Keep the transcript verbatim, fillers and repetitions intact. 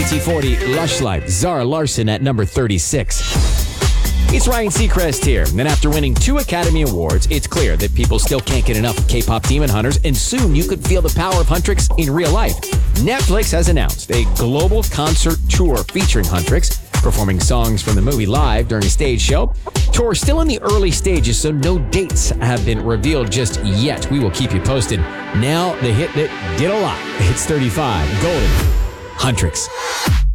T forty, Lush Life, Zara Larsson at number thirty-six. It's Ryan Seacrest here, and after winning two Academy Awards, it's clear that people still can't get enough of K-pop Demon Hunters, and soon you could feel the power of Huntrix in real life. Netflix has announced a global concert tour featuring Huntrix, performing songs from the movie live during a stage show. Tour is still in the early stages, so no dates have been revealed just yet. We will keep you posted. Now, the hit that did a lot. It's thirty-five, Golden, Huntrix.